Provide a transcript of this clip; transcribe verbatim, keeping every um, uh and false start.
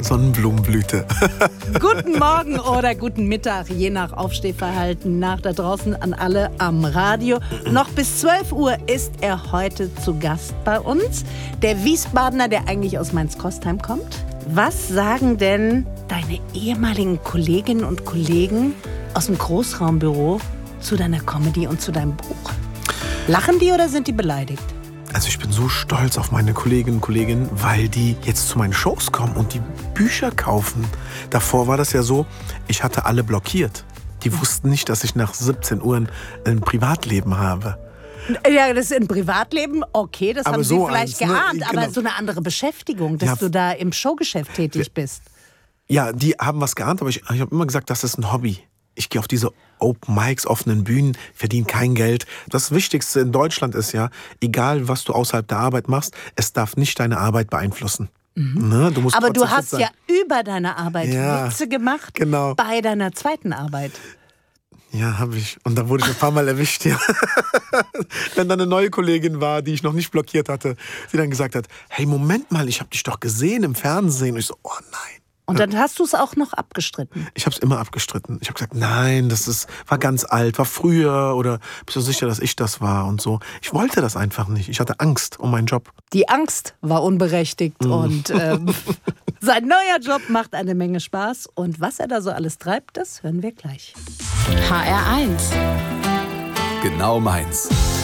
Sonnenblumenblüte. Guten Morgen oder guten Mittag, je nach Aufstehverhalten, nach da draußen an alle am Radio. Noch bis zwölf Uhr ist er heute zu Gast bei uns. Der Wiesbadener, der eigentlich aus Mainz-Kostheim kommt. Was sagen denn deine ehemaligen Kolleginnen und Kollegen aus dem Großraumbüro zu deiner Comedy und zu deinem Buch? Lachen die oder sind die beleidigt? Also ich bin so stolz auf meine Kolleginnen und Kollegen, weil die jetzt zu meinen Shows kommen und die Bücher kaufen. Davor war das ja so, ich hatte alle blockiert. Die wussten nicht, dass ich nach siebzehn Uhr ein Privatleben habe. Ja, das ist ein Privatleben, okay, das aber haben so sie vielleicht eins, geahnt, ne? aber Genau. so eine andere Beschäftigung, dass Ja. du da im Showgeschäft tätig bist. Ja, die haben was geahnt, aber ich, ich habe immer gesagt, das ist ein Hobby. Ich gehe auf diese Open Mics, offenen Bühnen, verdiene kein Geld. Das Wichtigste in Deutschland ist ja, egal was du außerhalb der Arbeit machst, es darf nicht deine Arbeit beeinflussen. Mhm. Ne? Du musst Aber du trotzdem fit hast sein. ja über deine Arbeit Ja, Witze gemacht, genau. bei deiner zweiten Arbeit. Ja, habe ich. Und da wurde ich ein paar Mal erwischt, ja. Wenn dann eine neue Kollegin war, die ich noch nicht blockiert hatte, die dann gesagt hat, hey, Moment mal, ich habe dich doch gesehen im Fernsehen. Und ich so, oh nein. Und dann hast du es auch noch abgestritten. Ich habe es immer abgestritten. Ich habe gesagt, nein, das ist, war ganz alt, war früher oder bist du sicher, dass ich das war und so. Ich wollte das einfach nicht. Ich hatte Angst um meinen Job. Die Angst war unberechtigt Mhm. und ähm, sein neuer Job macht eine Menge Spaß. Und was er da so alles treibt, das hören wir gleich. H R eins. Genau meins.